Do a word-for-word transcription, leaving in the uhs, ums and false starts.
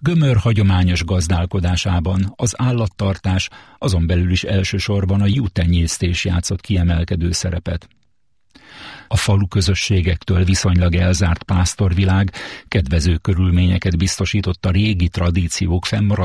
Gömör hagyományos gazdálkodásában az állattartás, azon belül is elsősorban a juhtenyésztés játszott kiemelkedő szerepet. A falu közösségektől viszonylag elzárt pásztorvilág kedvező körülményeket biztosított a régi tradíciók fennmaradására,